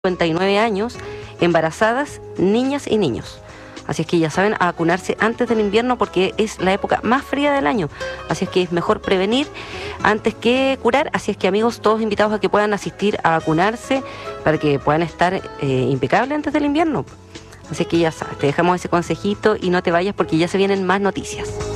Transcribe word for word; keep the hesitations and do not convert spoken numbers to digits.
cincuenta y nueve años, embarazadas, niñas y niños. Así es que ya saben, a vacunarse antes del invierno porque es la época más fría del año. Así es que es mejor prevenir antes que curar. Así es que, amigos, todos invitados a que puedan asistir a vacunarse para que puedan estar eh, impecables antes del invierno. Así es que ya sabes, te dejamos ese consejito y no te vayas porque ya se vienen más noticias.